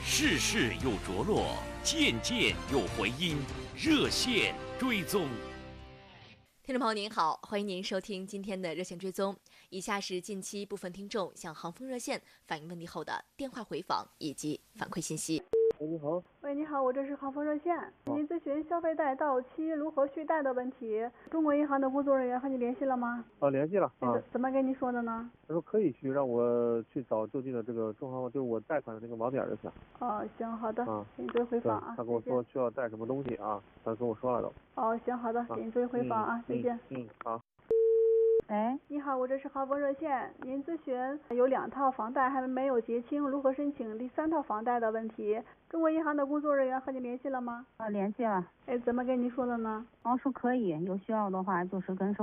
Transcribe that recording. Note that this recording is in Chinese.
事事有着落，件件有回音，热线追踪。 听众朋友您好，欢迎您收听今天的热线追踪。以下是近期部分听众向航风热线反映问题后的电话回访以及反馈信息。 你好。 喂，你好，我这是航风热线，您咨询消费贷到期如何续贷的问题，中国银行的工作人员和你联系了吗？ 联系了啊。 怎么跟你说的呢？ 他说可以续，让我去找就近的这个中行，就是我贷款的那个网点就行。 哦，行，好的，给你做回访啊。 他跟我说需要带什么东西啊，他跟我说了都。 哦，行，好的，给你做回访啊，再见。 好。 喂，你好，我这是航风热线，您咨询有2套房贷还没有结清，如何申请第3套房贷的问题，中国银行的工作人员和你联系了吗？ 联系了。 怎么跟你说的呢？ 说可以，有需要的话就是跟